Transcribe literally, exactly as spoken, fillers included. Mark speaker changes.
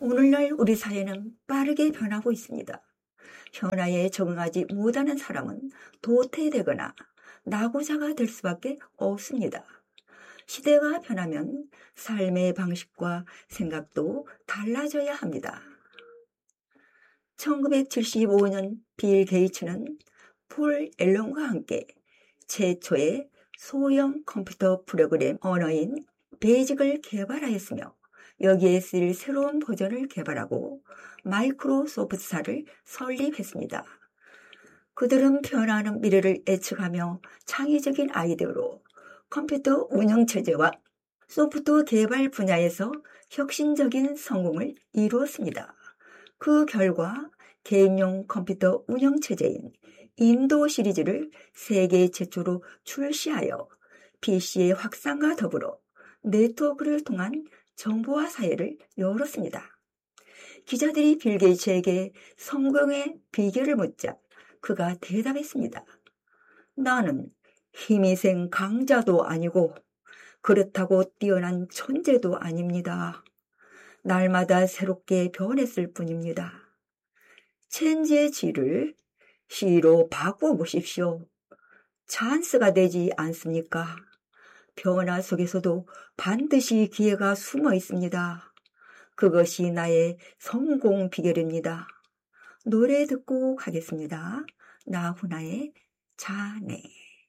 Speaker 1: 오늘날 우리 사회는 빠르게 변하고 있습니다. 변화에 적응하지 못하는 사람은 도태되거나 낙오자가 될 수밖에 없습니다. 시대가 변하면 삶의 방식과 생각도 달라져야 합니다. 천구백칠십오 년 빌 게이츠는 폴 앨런과 함께 최초의 소형 컴퓨터 프로그램 언어인 베이직을 개발하였으며 여기에 쓰일 새로운 버전을 개발하고 마이크로소프트사를 설립했습니다. 그들은 변화하는 미래를 예측하며 창의적인 아이디어로 컴퓨터 운영체제와 소프트 개발 분야에서 혁신적인 성공을 이루었습니다. 그 결과 개인용 컴퓨터 운영체제인 인도 시리즈를 세계 최초로 출시하여 피씨의 확산과 더불어 네트워크를 통한 정보화 사회를 열었습니다. 기자들이 빌 게이츠에게 성공의 비결을 묻자 그가 대답했습니다. 나는 힘이 센 강자도 아니고 그렇다고 뛰어난 천재도 아닙니다. 날마다 새롭게 변했을 뿐입니다. 체인지의 질을 시로 바꿔보십시오. 찬스가 되지 않습니까? 변화 속에서도 반드시 기회가 숨어 있습니다. 그것이 나의 성공 비결입니다. 노래 듣고 가겠습니다. 나훈아의 자네.